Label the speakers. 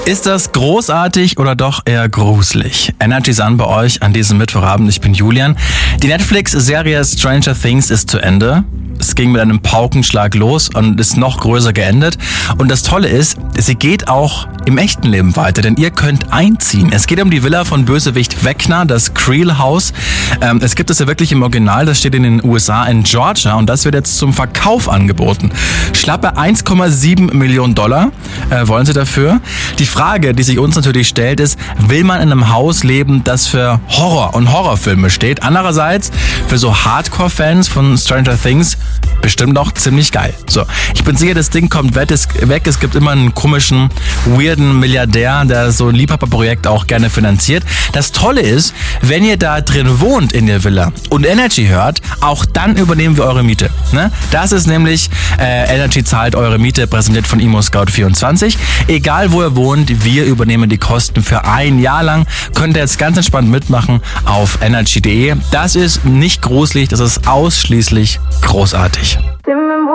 Speaker 1: Ist das großartig oder doch eher gruselig? Energy Sun bei euch an diesem Mittwochabend. Ich bin Julian. Die Netflix-Serie Stranger Things ist zu Ende. Es ging mit einem Paukenschlag los und ist noch größer geendet. Und das Tolle ist, sie geht auch im echten Leben weiter, denn ihr könnt einziehen. Es geht um die Villa von Bösewicht Vecna, das Creel House. Es gibt es ja wirklich im Original, das steht in den USA in Georgia und das wird jetzt zum Verkauf angeboten. Schlappe $1,7 Millionen wollen sie dafür. Die Frage, die sich uns natürlich stellt, ist, will man in einem Haus leben, das für Horror und Horrorfilme steht? Andererseits, für so Hardcore-Fans von Stranger Things bestimmt auch ziemlich geil. So, ich bin sicher, das Ding kommt weg. Es gibt immer einen komischen, weirden Milliardär, der so ein Liebhaberprojekt auch gerne finanziert. Das Tolle ist, wenn ihr da drin wohnt in der Villa und Energy hört, auch dann übernehmen wir eure Miete. Ne? Das ist nämlich, Energy zahlt eure Miete, präsentiert von ImmoScout24. Egal wo ihr wohnt, wir übernehmen die Kosten für ein Jahr lang. Könnt ihr jetzt ganz entspannt mitmachen auf energy.de. Das ist nicht gruselig, das ist ausschließlich großartig.